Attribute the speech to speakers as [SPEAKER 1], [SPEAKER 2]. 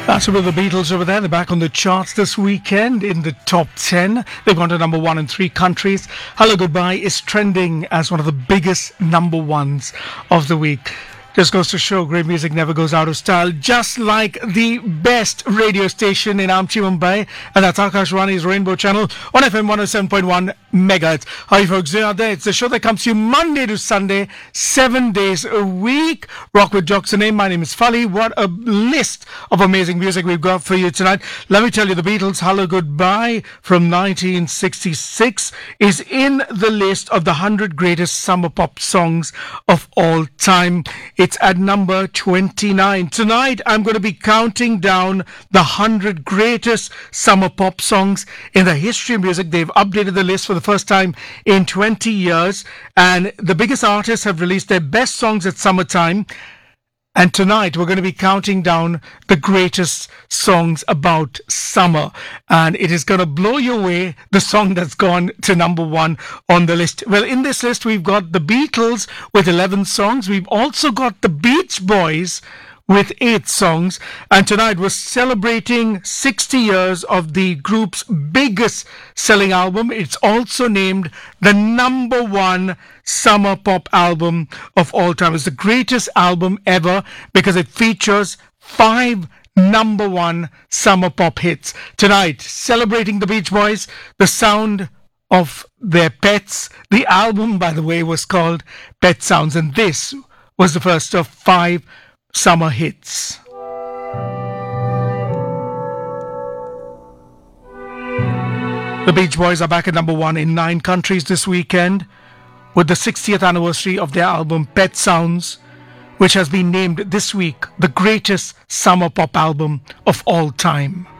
[SPEAKER 1] That's with the Beatles over there. They're back on the charts this weekend in the top 10. They've gone to number 1 in 3 countries. Hello Goodbye is trending as one of the biggest number ones of the week. Just goes to show great music never goes out of style, just like the best radio station in Amchi, Mumbai, and that's Akashwani's Rainbow Channel on FM 107.1 megahertz. Hi folks, they are there. It's the show that comes to you Monday to Sunday, 7 days a week. Rock with Jocks name. My name is Fali. What a list of amazing music we've got for you tonight. Let me tell you, the Beatles' Hello Goodbye from 1966 is in the list of the 100 greatest summer pop songs of all time. It's at number 29. Tonight, I'm going to be counting down the 100 greatest summer pop songs in the history of music. They've updated the list for the first time in 20 years. And the biggest artists have released their best songs at summertime. And tonight, we're going to be counting down the greatest songs about summer. And it is going to blow you away, the song that's gone to number 1 on the list. Well, in this list, we've got the Beatles with 11 songs. We've also got the Beach Boys with 8 songs. And tonight, we're celebrating 60 years of the group's biggest selling album. It's also named the number 1 summer pop album of all time. It's the greatest album ever because it features 5 number 1 summer pop hits. Tonight, celebrating the Beach Boys, the sound of their pets. The album, by the way, was called Pet Sounds, and this was the first of 5 summer hits. The Beach Boys are back at number 1 in 9 countries this weekend with the 60th anniversary of their album Pet Sounds, which has been named this week the greatest summer pop album of all time.